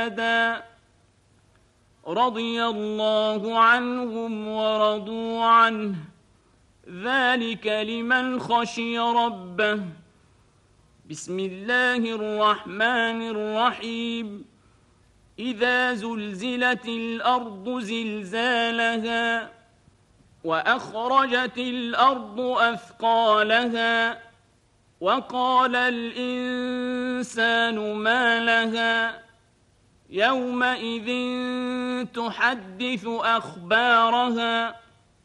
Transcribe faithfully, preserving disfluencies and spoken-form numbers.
رضي الله عنهم ورضوا عنه ذلك لمن خشي ربه. بسم الله الرحمن الرحيم إذا زلزلت الأرض زلزالها وأخرجت الأرض أثقالها وقال الإنسان ما لها يومئذ تحدث أخبارها